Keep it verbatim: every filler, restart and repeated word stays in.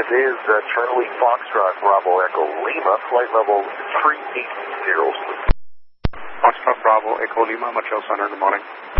This is uh, Charlie Foxtrot Bravo Echo Lima, flight level three eight zero. Foxtrot Bravo Echo Lima, Montreal Center, good morning.